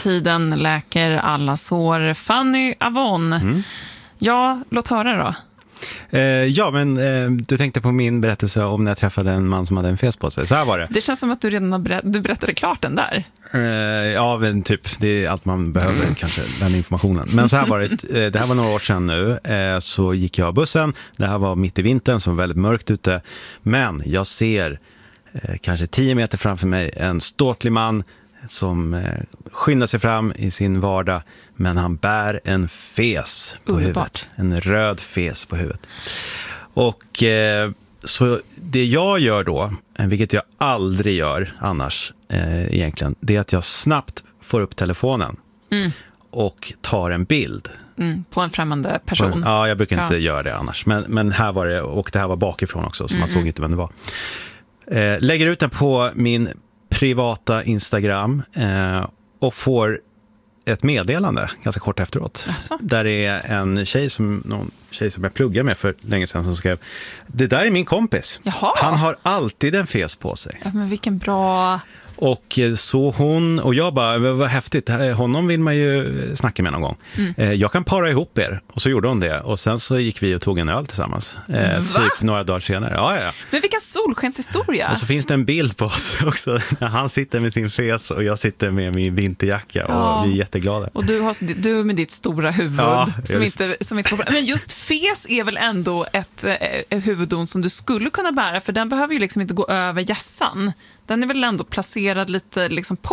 Tiden läker alla sår. Fanny Avon. Ja, låt höra då. Du tänkte på min berättelse om när jag träffade en man som hade en fes på sig. Så här var det. Det känns som att du redan du berättade klart den där. Ja, men typ, det är allt man behöver kanske, den informationen. Men så här var det, det här var några år sedan nu, så gick jag bussen. Det här var mitt i vintern, som var väldigt mörkt ute. Men jag ser kanske 10 meter framför mig en ståtlig man som skyndar sig fram i sin vardag, men han bär en fes på huvudet. En röd fes på huvudet. Och så det jag gör då, vilket jag aldrig gör annars egentligen, det är att jag snabbt får upp telefonen och tar en bild. På en främmande person. Ja, jag brukar inte göra det annars. Men här var det, och det här var bakifrån också, så man såg inte vem det var. Lägger ut den på min privata Instagram och får ett meddelande ganska kort efteråt. Asså? Där det är någon tjej som jag pluggade med för länge sedan som skrev: det där är min kompis. Jaha. Han har alltid en fes på sig. Ja, men vilken bra... Och så hon och jag bara, vad häftigt, honom vill man ju snacka med någon gång. Jag kan para ihop er. Och så gjorde hon det. Och sen så gick vi och tog en öl tillsammans. Typ några dagar senare. Ja. Men vilken solskenshistoria. Och så finns det en bild på oss också, när han sitter med sin fes och jag sitter med min vinterjacka. Och vi är jätteglada. Och du med ditt stora huvud som inte får... Men just fes är väl ändå ett huvudon som du skulle kunna bära, för den behöver ju liksom inte gå över hjässan. Den är väl ändå placerad lite liksom på